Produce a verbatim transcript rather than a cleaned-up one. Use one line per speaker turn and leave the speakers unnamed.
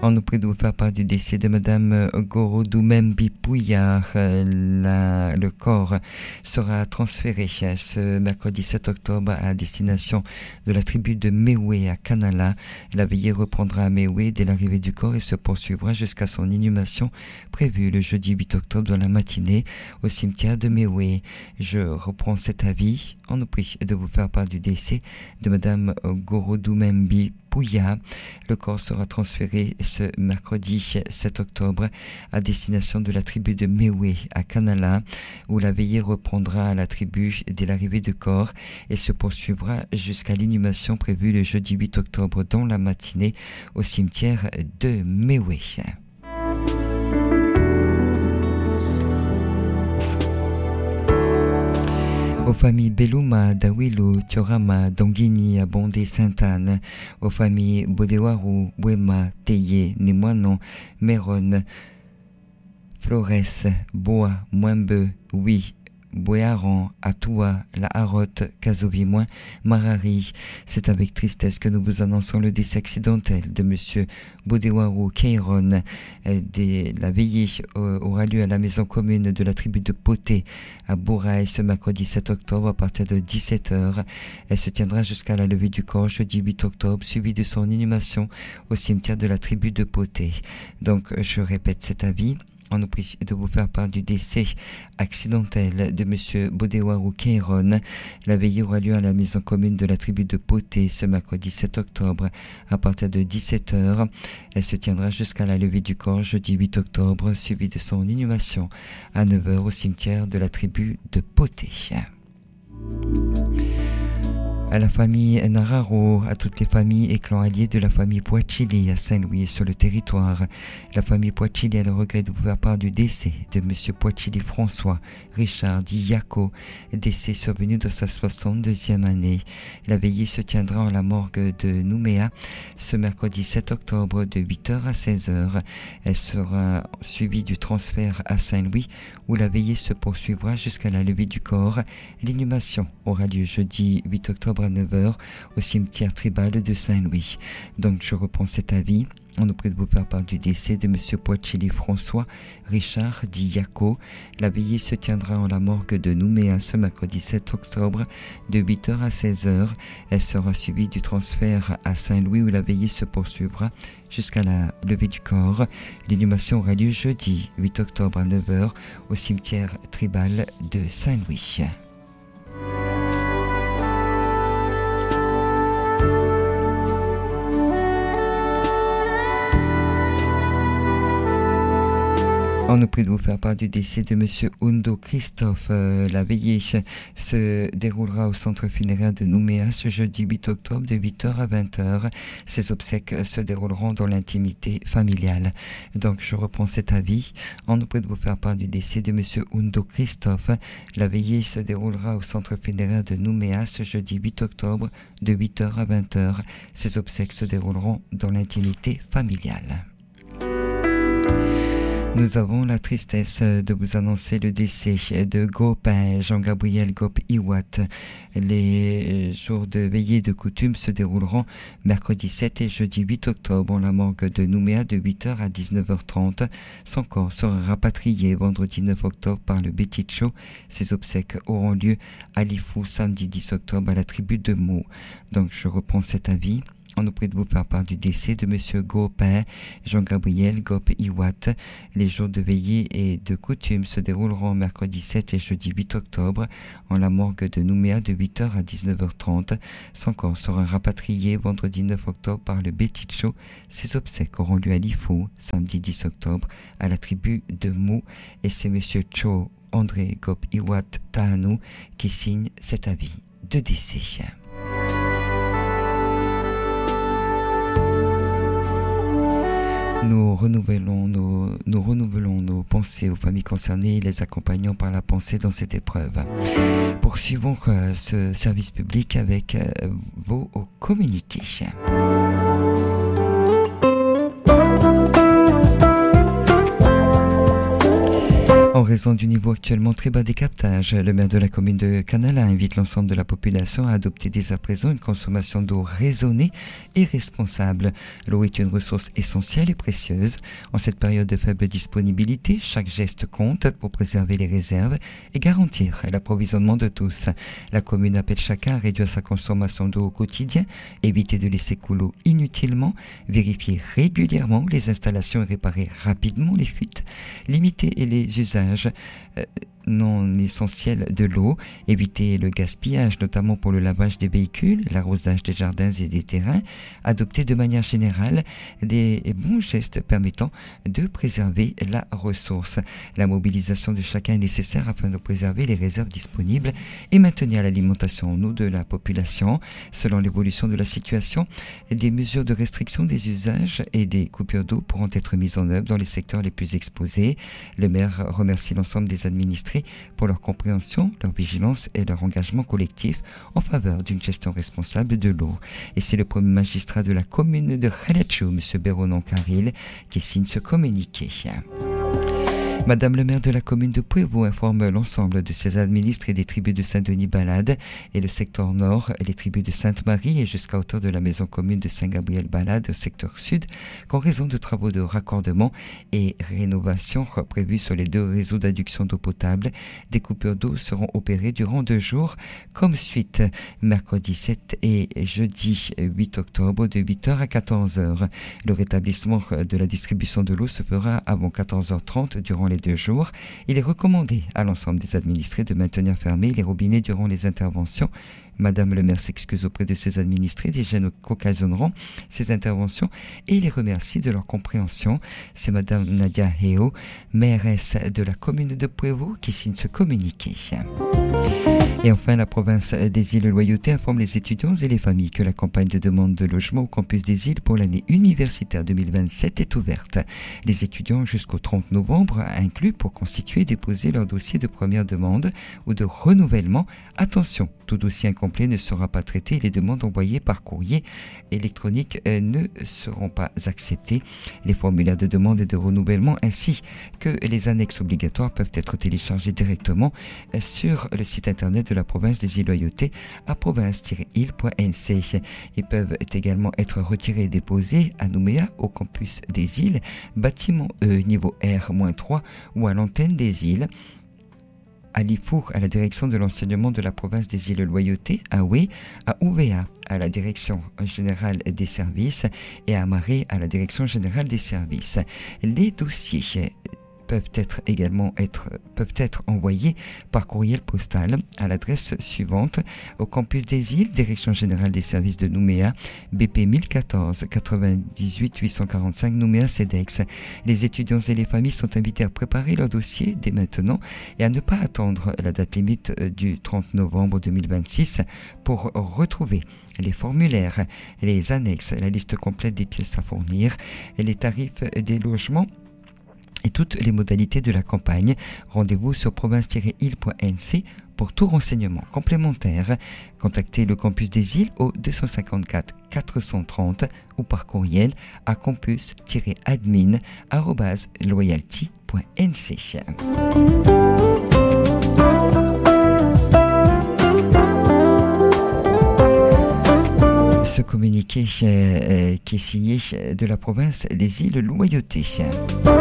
On nous prie de vous faire part du décès de Madame Gorodoumembi Pouillard. La, le corps sera transféré ce mercredi sept octobre à destination de la tribu de Méoué à Kanala. La veillée reprendra à Méoué dès l'arrivée du corps et se poursuivra jusqu'à son inhumation prévue le jeudi huit octobre dans la matinée au cimetière de Méoué. Je reprends cet avis. On nous prie de vous faire part du décès de Madame Gorodoumembi Pouya. Le corps sera transféré ce mercredi sept octobre à destination de la tribu de Méoué à Kanala, où la veillée reprendra à la tribu dès l'arrivée du corps et se poursuivra jusqu'à l'inhumation prévue le jeudi huit octobre dans la matinée au cimetière de Méoué. Aux familles Beluma, Dawilu, Tiorama, Dongini, Abondé, Sainte-Anne, aux familles Bodewaru, Wema, Teye, Nemoinon, Méron, Flores, Boa, Moimbe, Oui, Bouéaran, Atoua, La Harotte, Casovi-Moins, Marari. C'est avec tristesse que nous vous annonçons le décès accidentel de Monsieur Bodewaru Keiron. La veillée aura lieu à la maison commune de la tribu de Poté à Bouraï ce mercredi sept octobre à partir de dix-sept heures. Elle se tiendra jusqu'à la levée du corps jeudi huit octobre, suivi de son inhumation au cimetière de la tribu de Poté. Donc je répète cet avis. On nous prie de vous faire part du décès accidentel de Monsieur Bodewaru Keiron. La veillée aura lieu à la maison commune de la tribu de Poté ce mercredi sept octobre à partir de dix-sept heures. Elle se tiendra jusqu'à la levée du corps jeudi huit octobre, suivi de son inhumation à neuf heures au cimetière de la tribu de Poté. À la famille Nararo, à toutes les familles et clans alliés de la famille Poachili à Saint-Louis et sur le territoire. La famille Poachili a le regret de vous faire part du décès de M. Poachili François Richard dit Yako, décès survenu dans sa soixante-deuxième année. La veillée se tiendra en la morgue de Nouméa ce mercredi sept octobre de huit heures à seize heures. Elle sera suivie du transfert à Saint-Louis où la veillée se poursuivra jusqu'à la levée du corps. L'inhumation aura lieu jeudi huit octobre à neuf heures au cimetière tribal de Saint-Louis. Donc je reprends cet avis. On nous prie de vous faire part du décès de M. Poachili François Richard dit Yako. La veillée se tiendra en la morgue de Nouméa ce mercredi sept octobre de huit heures à seize heures. Elle sera suivie du transfert à Saint-Louis où la veillée se poursuivra jusqu'à la levée du corps. L'inhumation aura lieu jeudi huit octobre à neuf heures au cimetière tribal de Saint-Louis. On nous prie de vous faire part du décès de M. Undo Christophe. Euh, la veillée se déroulera au centre funéraire de Nouméa ce jeudi huit octobre de huit heures à vingt heures. Ces obsèques se dérouleront dans l'intimité familiale. Donc je reprends cet avis. On nous prie de vous faire part du décès de M. Undo Christophe. La veillée se déroulera au centre funéraire de Nouméa ce jeudi huit octobre de huit heures à vingt heures. Ces obsèques se dérouleront dans l'intimité familiale. Nous avons la tristesse de vous annoncer le décès de Gopin Jean-Gabriel Gop Iwat. Les jours de veillée de coutume se dérouleront mercredi sept et jeudi huit octobre en la morgue de Nouméa de huit heures à dix-neuf heures trente. Son corps sera rapatrié vendredi neuf octobre par le Béticho. Ses obsèques auront lieu à Lifou samedi dix octobre à la tribu de Meaux. Donc je reprends cet avis. On nous prie de vous faire part du décès de M. Gopin Jean-Gabriel Gop Iwat. Les jours de veillée et de coutume se dérouleront mercredi sept et jeudi huit octobre en la morgue de Nouméa de huit heures à dix-neuf heures trente. Son corps sera rapatrié vendredi neuf octobre par le Béticho. Ses obsèques auront lieu à Lifou samedi dix octobre à la tribu de Meaux. Et c'est M. Cho André Gop Iwat Tahanu qui signe cet avis de décès. Nous renouvelons, nos, nous renouvelons nos pensées aux familles concernées et les accompagnons par la pensée dans cette épreuve. Poursuivons euh, ce service public avec euh, vos communiqués. En raison du niveau actuellement très bas des captages, le maire de la commune de Canala invite l'ensemble de la population à adopter dès à présent une consommation d'eau raisonnée et responsable. L'eau est une ressource essentielle et précieuse. En cette période de faible disponibilité, chaque geste compte pour préserver les réserves et garantir l'approvisionnement de tous. La commune appelle chacun à réduire sa consommation d'eau au quotidien, éviter de laisser couler l'eau inutilement, vérifier régulièrement les installations et réparer rapidement les fuites, limiter les usages euh, non essentiels de l'eau, éviter le gaspillage, notamment pour le lavage des véhicules, l'arrosage des jardins et des terrains, adopter de manière générale des bons gestes permettant de préserver la ressource. La mobilisation de chacun est nécessaire afin de préserver les réserves disponibles et maintenir l'alimentation en eau de la population. Selon l'évolution de la situation, des mesures de restriction des usages et des coupures d'eau pourront être mises en œuvre dans les secteurs les plus exposés. Le maire remercie l'ensemble des administrés pour leur compréhension, leur vigilance et leur engagement collectif en faveur d'une gestion responsable de l'eau. Et c'est le premier magistrat de la commune de Khalatchou, M. Béronon Karil, qui signe ce communiqué. Madame le maire de la commune de Pouévo informe l'ensemble de ses administrés des tribus de Saint-Denis-Balade et le secteur nord, les tribus de Sainte-Marie et jusqu'à hauteur de la maison commune de Saint-Gabriel-Balade au secteur sud, qu'en raison de travaux de raccordement et rénovation prévus sur les deux réseaux d'adduction d'eau potable, des coupures d'eau seront opérées durant deux jours comme suite, mercredi sept et jeudi huit octobre de huit heures à quatorze heures. Le rétablissement de la distribution de l'eau se fera avant quatorze heures trente durant les deux jours. Il est recommandé à l'ensemble des administrés de maintenir fermés les robinets durant les interventions. Madame le maire s'excuse auprès de ses administrés des gênes qu'occasionneront ces interventions et les remercie de leur compréhension. C'est Madame Nadia Heo, mairesse de la commune de Pouévo, qui signe ce communiqué. Et enfin, la province des îles Loyauté informe les étudiants et les familles que la campagne de demande de logement au campus des îles pour l'année universitaire deux mille vingt-sept est ouverte. Les étudiants jusqu'au trente novembre inclus pour constituer et déposer leur dossier de première demande ou de renouvellement. Attention, tout dossier incomplet ne sera pas traité et les demandes envoyées par courrier électronique ne seront pas acceptées. Les formulaires de demande et de renouvellement ainsi que les annexes obligatoires peuvent être téléchargés directement sur le site internet de la province des îles Loyauté à province tiret île point n c. Ils peuvent également être retirés et déposés à Nouméa au campus des îles, bâtiment E niveau R trois ou à l'antenne des îles. À Lifour, à la direction de l'enseignement de la province des îles Loyauté, à Oué, à Ouvéa, à la direction générale des services et à Marais, à la direction générale des services. Les dossiers peuvent être également être, peuvent être envoyés par courriel postal à l'adresse suivante: au campus des îles, direction générale des services de Nouméa, B P mille quatorze quatre-vingt-dix-huit huit cent quarante-cinq Nouméa CEDEX. Les étudiants et les familles sont invités à préparer leur dossier dès maintenant et à ne pas attendre la date limite du trente novembre deux mille vingt-six pour retrouver les formulaires, les annexes, la liste complète des pièces à fournir, et les tarifs des logements et toutes les modalités de la campagne. Rendez-vous sur province tiret île point n c pour tout renseignement complémentaire. Contactez le campus des îles au deux cent cinquante-quatre quatre cent trente ou par courriel à campus tiret admin arobase loyalty point n c. Ce communiqué euh, qui est signé de la province des îles Loyauté.